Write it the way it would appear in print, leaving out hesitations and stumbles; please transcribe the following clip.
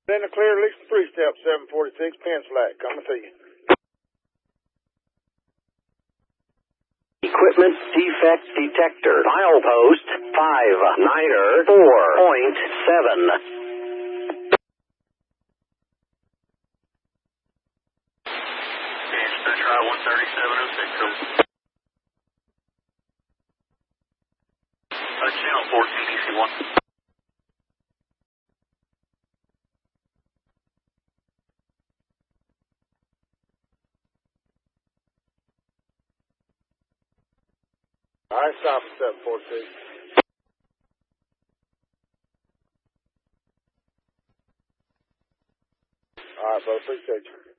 Then the clear, at least 3 step, 746, pin slack, coming to you. Equipment defect detector. Milepost 59er 4.7. Try 13706. Channel 14, EC1. All right, stop at 746. All right, bro, appreciate you.